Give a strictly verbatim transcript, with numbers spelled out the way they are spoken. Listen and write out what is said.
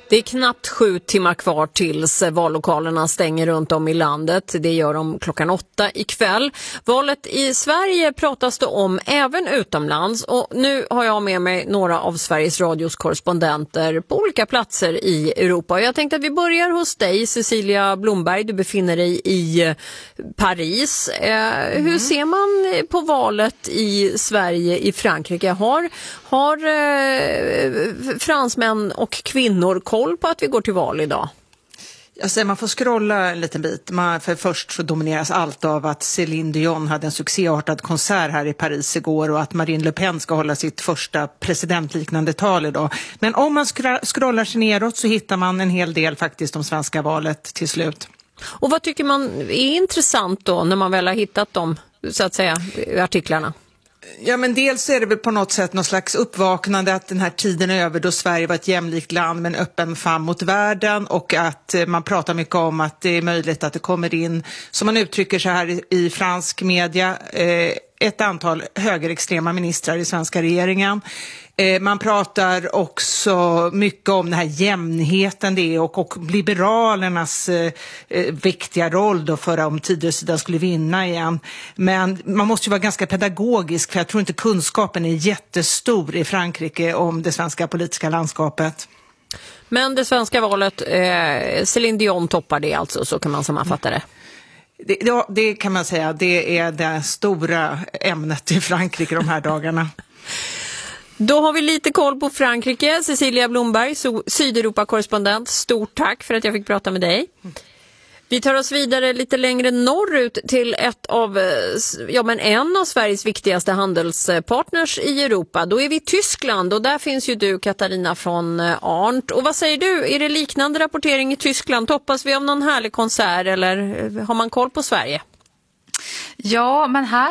Det är knappt sju timmar kvar tills vallokalerna stänger runt om i landet. Det gör de klockan åtta ikväll. Valet i Sverige pratas det om även utomlands. Och nu har jag med mig några av Sveriges Radios korrespondenter på olika platser i Europa. Jag tänkte att vi börjar hos dig, Cecilia Blomberg. Du befinner dig i Paris. Eh, mm. Hur ser man på valet i Sverige, i Frankrike? Har, har eh, fransmän och kvinnor koll på att vi går till val idag? Jag säger, man får scrolla en liten bit. Man, för först så domineras allt av att Céline Dion hade en succéartad konsert här i Paris igår och att Marine Le Pen ska hålla sitt första presidentliknande tal idag. Men om man scrollar sig neråt så hittar man en hel del faktiskt om svenska valet till slut. Och vad tycker man är intressant då när man väl har hittat de, så att säga, artiklarna? Ja, men dels är det väl på något sätt någon slags uppvaknande att den här tiden är över då Sverige var ett jämlikt land med en öppen famn mot världen, och att man pratar mycket om att det är möjligt att det kommer in, som man uttrycker så här i, i fransk media, eh, ett antal högerextrema ministrar i svenska regeringen. Eh, man pratar också mycket om den här jämnheten det är, och, och liberalernas eh, viktiga roll då för om Tidösidan skulle vinna igen. Men man måste ju vara ganska pedagogisk, för jag tror inte kunskapen är jättestor i Frankrike om det svenska politiska landskapet. Men det svenska valet, eh, Céline Dion toppar det alltså, så kan man sammanfatta det. Det, ja, det kan man säga. Det är det stora ämnet i Frankrike de här dagarna. Då har vi lite koll på Frankrike. Cecilia Blomberg, Sydeuropa-korrespondent. Stort tack för att jag fick prata med dig. Vi tar oss vidare lite längre norrut till ett av, ja men en av Sveriges viktigaste handelspartners i Europa. Då är vi i Tyskland, och där finns ju du, Katarina från Arndt. Och vad säger du, är det liknande rapportering i Tyskland? Hoppas vi av någon härlig konsert, eller har man koll på Sverige? Ja, men här